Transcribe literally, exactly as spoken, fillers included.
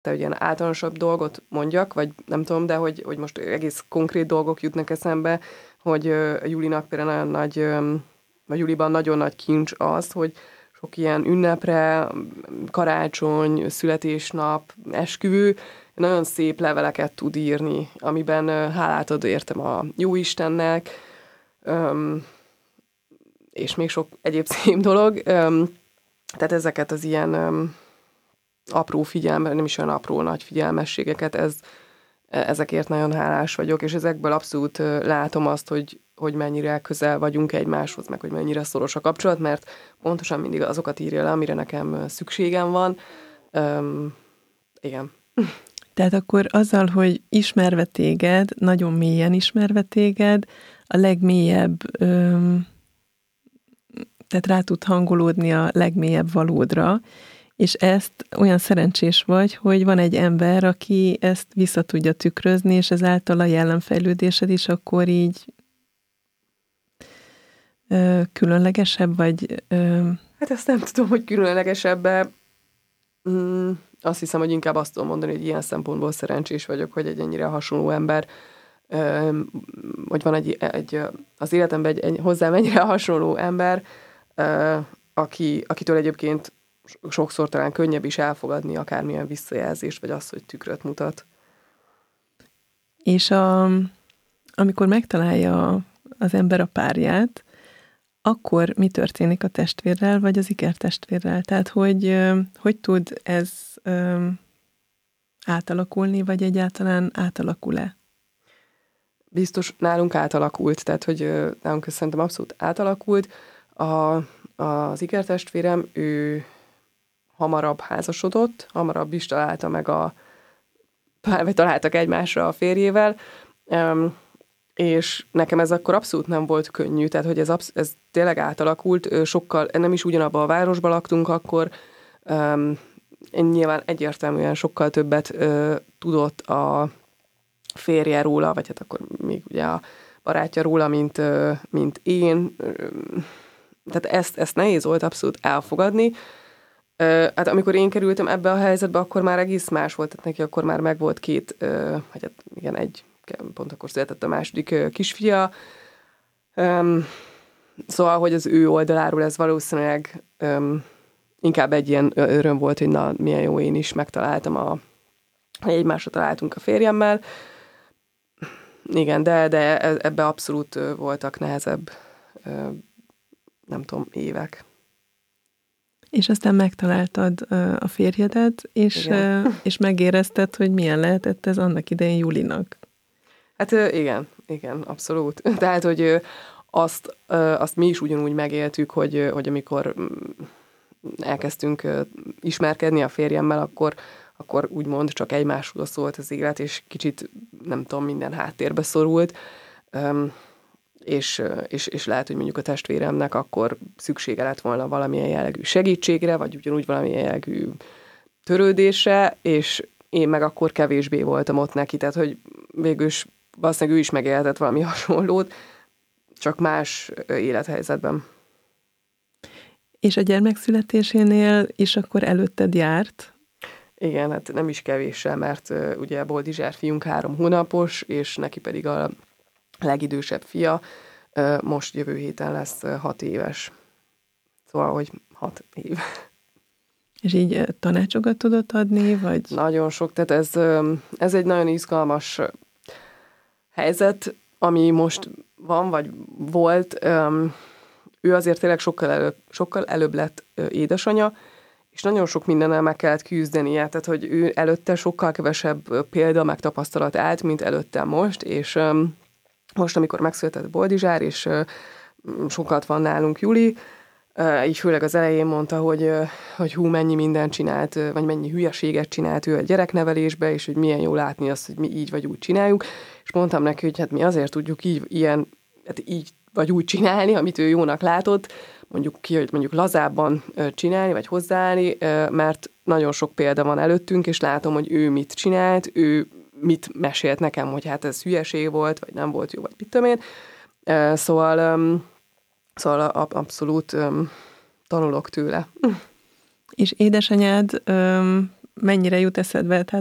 te hogy ilyen általánosabb dolgot mondjak, vagy nem tudom, de hogy, hogy most egész konkrét dolgok jutnak eszembe, hogy a Julinak például nagyon nagy, vagy Juliban nagyon nagy kincs az, hogy sok ilyen ünnepre, karácsony, születésnap, esküvő, nagyon szép leveleket tud írni, amiben hálát ad értem a Jóistennek, és még sok egyéb szép dolog. Tehát ezeket az ilyen apró figyelme, nem is olyan apró nagy figyelmességeket, ez, ezekért nagyon hálás vagyok, és ezekből abszolút látom azt, hogy, hogy mennyire közel vagyunk egymáshoz, meg hogy mennyire szoros a kapcsolat, mert pontosan mindig azokat írja le, amire nekem szükségem van. Um, igen. Tehát akkor azzal, hogy ismerve téged, nagyon mélyen ismerve téged, a legmélyebb, öm, tehát rá tud hangolódni a legmélyebb valódra, és ezt olyan szerencsés vagy, hogy van egy ember, aki ezt vissza tudja tükrözni, és ezáltal a jellemfejlődésed is akkor így ö, különlegesebb, vagy... Ö... Hát ezt nem tudom, hogy különlegesebb, mm, azt hiszem, hogy inkább azt tudom mondani, hogy ilyen szempontból szerencsés vagyok, hogy egy ennyire hasonló ember, ö, hogy van egy, egy az életemben egy, egy hozzám ennyire hasonló ember, ö, aki, akitől egyébként sokszor talán könnyebb is elfogadni akármilyen visszajelzést, vagy azt, hogy tükröt mutat. És a, amikor megtalálja az ember a párját, akkor mi történik a testvérrel, vagy az ikertestvérrel? Tehát, hogy hogy tud ez um, átalakulni, vagy egyáltalán átalakul-e? Biztos nálunk átalakult, tehát, hogy nálunk szerintem abszolút átalakult. A, az ikertestvérem, ő hamarabb házasodott, hamarabb is találta meg a, vagy találtak egymásra a férjével, és nekem ez akkor abszolút nem volt könnyű, tehát hogy ez, absz- ez tényleg átalakult, sokkal, nem is ugyanabban a városban laktunk akkor, én nyilván egyértelműen sokkal többet tudott a férje róla, vagy hát akkor még ugye a barátja róla, mint, mint én, tehát ezt, ezt nehéz volt abszolút elfogadni. Hát amikor én kerültem ebbe a helyzetbe, akkor már egész más volt, tehát neki akkor már megvolt két, vagy hát igen, egy, pont akkor született a második kisfia. Szóval, hogy az ő oldaláról ez valószínűleg inkább egy ilyen öröm volt, hogy na, milyen jó, én is megtaláltam, a, hogy egymásra találtunk a férjemmel. Igen, de, de ebbe abszolút voltak nehezebb, nem tudom, évek. És aztán megtaláltad a férjedet, és, és megérezted, hogy milyen lehetett ez annak idején Julinak. Hát igen, igen, abszolút. Tehát, hogy azt, azt mi is ugyanúgy megéltük, hogy, hogy amikor elkezdtünk ismerkedni a férjemmel, akkor, akkor úgymond csak egymásról szólt az élet, és kicsit, nem tudom, minden háttérbe szorult. És, és, és lehet, hogy mondjuk a testvéremnek akkor szüksége lett volna valamilyen jellegű segítségre, vagy ugyanúgy valamilyen jellegű törődésre, és én meg akkor kevésbé voltam ott neki, tehát hogy végülis valószínűleg ő is megélhetett valami hasonlót, csak más élethelyzetben. És a gyermekszületésénél is akkor előtted járt? Igen, hát nem is kevéssel, mert uh, ugye Boldizsár fiunk három hónapos, és neki pedig a legidősebb fia, uh, most jövő héten lesz uh, hat éves. Szóval, hogy hat év. És így tanácsokat tudott adni, vagy? Nagyon sok, tehát ez, ez egy nagyon izgalmas helyzet, ami most van, vagy volt. Ő azért tényleg sokkal előbb, sokkal előbb lett édesanya, és nagyon sok mindennel meg kellett küzdenie, tehát hogy ő előtte sokkal kevesebb példa, meg tapasztalat állt, mint előtte most, és most, amikor megszületett Boldizsár, és sokat van nálunk Juli, így főleg az elején mondta, hogy, hogy hú, mennyi mindent csinált, vagy mennyi hülyeséget csinált ő a gyereknevelésbe, és hogy milyen jó látni azt, hogy mi így vagy úgy csináljuk, és mondtam neki, hogy hát mi azért tudjuk így, ilyen, hát így vagy úgy csinálni, amit ő jónak látott, mondjuk ki, hogy mondjuk lazábban csinálni, vagy hozzáállni, mert nagyon sok példa van előttünk, és látom, hogy ő mit csinált, ő mit mesélt nekem, hogy hát ez hülyeség volt, vagy nem volt jó, vagy mit tudom én. Szóval, szóval abszolút tanulok tőle. És édesanyád mennyire jut eszedbe, tehát